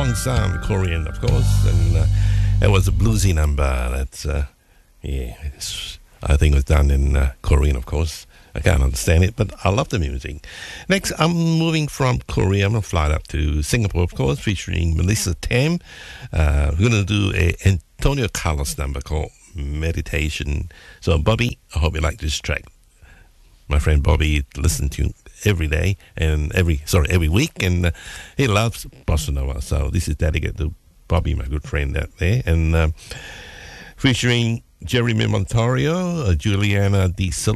strong sound, Korean, of course, and it was a bluesy number. That's I think it was done in Korean, of course. I can't understand it, but I love the music. Next, I'm moving from Korea. I'm going to fly up to Singapore, of course, featuring Melissa Tam. We're going to do a Antonio Carlos number called Meditation. So, Bobby, I hope you like this track. My friend Bobby listens to every day and every week, and he loves bossa nova. So this is dedicated to Bobby, my good friend out there, and featuring Jeremy Montorio, Juliana Di Silva.